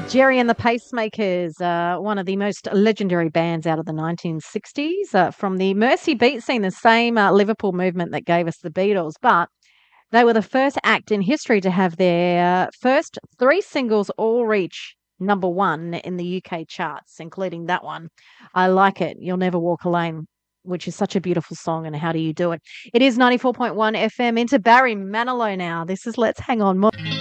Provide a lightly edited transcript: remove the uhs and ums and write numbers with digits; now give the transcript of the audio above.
Jerry and the Pacemakers, one of the most legendary bands out of the 1960s, from the Mersey beat scene, the same Liverpool movement that gave us the Beatles. But they were the first act in history to have their first three singles all reach number one in the UK charts, including that one. I Like It, You'll Never Walk Alone, which is such a beautiful song. And how do you do it? It is 94.1 FM into Barry Manilow now. This is Let's Hang On More.